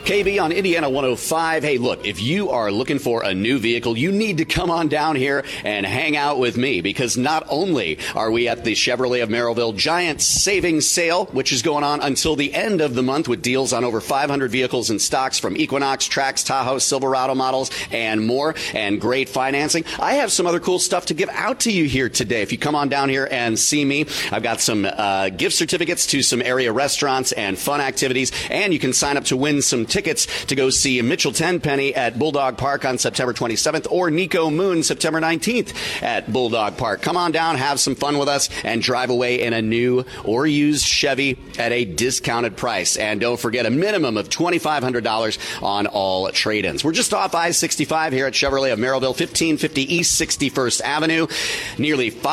KB on Indiana 105. Hey, look, if you are looking for a new vehicle, you need to come on down here and hang out with me, because not only are we at the Chevrolet of Merrillville Giant Savings Sale, which is going on until the end of the month with deals on over 500 vehicles and stocks from Equinox, Trax, Tahoe, Silverado models, and more, and great financing. I have some other cool stuff to give out to you here today. If you come on down here and see me, I've got some gift certificates to some area restaurants and fun activities, and you can sign up to win some tickets to go see Mitchell Tenpenny at Bulldog Park on September 27th or Nico Moon September 19th at Bulldog Park. Come on down, have some fun with us, and drive away in a new or used Chevy at a discounted price. And don't forget, a minimum of $2,500 on all trade-ins. We're just off I-65 here at Chevrolet of Merrillville, 1550 East 61st Avenue. Nearly